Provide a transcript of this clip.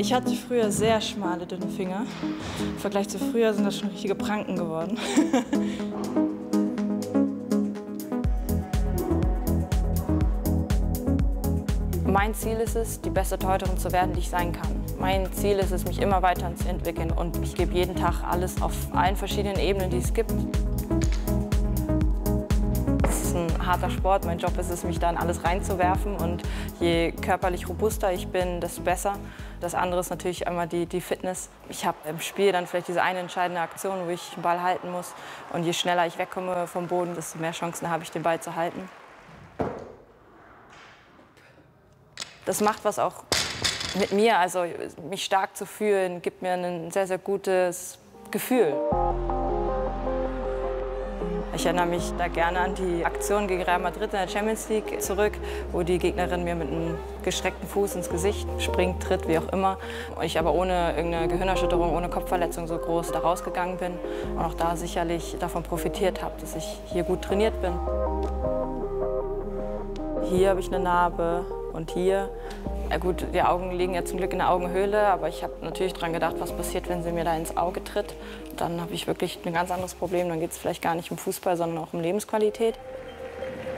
Ich hatte früher sehr schmale, dünne Finger. Im Vergleich zu früher sind das schon richtige Pranken geworden. Mein Ziel ist es, die beste Torhüterin zu werden, die ich sein kann. Mein Ziel ist es, mich immer weiter zu entwickeln und ich gebe jeden Tag alles auf allen verschiedenen Ebenen, die es gibt. Es ist ein harter Sport. Mein Job ist es, mich da in alles reinzuwerfen und je körperlich robuster ich bin, desto besser. Das andere ist natürlich einmal die Fitness. Ich habe im Spiel dann vielleicht diese eine entscheidende Aktion, wo ich den Ball halten muss. Und je schneller ich wegkomme vom Boden, desto mehr Chancen habe ich, den Ball zu halten. Das macht was auch mit mir, also mich stark zu fühlen, gibt mir ein sehr, sehr gutes Gefühl. Ich erinnere mich da gerne an die Aktion gegen Real Madrid in der Champions League zurück, wo die Gegnerin mir mit einem gestreckten Fuß ins Gesicht springt, tritt, wie auch immer. Ich aber ohne irgendeine Gehirnerschütterung, ohne Kopfverletzung so groß da rausgegangen bin und auch da sicherlich davon profitiert habe, dass ich hier gut trainiert bin. Hier habe ich eine Narbe und hier. Ja gut, die Augen liegen ja zum Glück in der Augenhöhle, aber ich habe natürlich daran gedacht, was passiert, wenn sie mir da ins Auge tritt. Dann habe ich wirklich ein ganz anderes Problem. Dann geht es vielleicht gar nicht um Fußball, sondern auch um Lebensqualität.